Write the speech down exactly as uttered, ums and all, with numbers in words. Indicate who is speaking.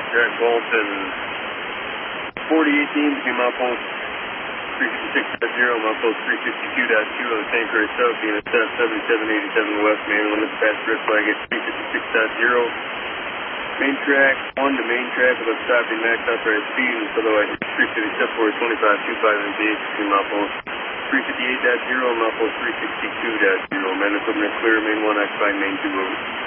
Speaker 1: Jack Bolton, forty eighteen between milepost three fifty-six point zero, milepost three fifty-two point two on the Saint Croix South, N S F seventy-seven eighty-seven West, main limits past red flag at three fifty-six point zero. Main track one to main track without stopping max authorized speed, and otherwise three fifty-seven for twenty-five point two five M P H between milepost three fifty-eight point zero and milepost three sixty-two point zero. Man equipment clear, main one occupied, main two over.